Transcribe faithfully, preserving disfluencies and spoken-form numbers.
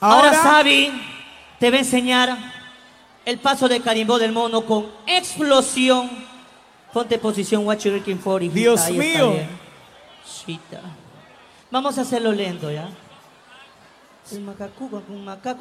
Ahora, Ahora Sabi te va a enseñar el paso de carimbó del mono con explosión. Ponte posición, what you looking for, hijita. Dios Ahí está mío. bien. Chita. Vamos a hacerlo lento, ¿ya? El macaco con un macaco.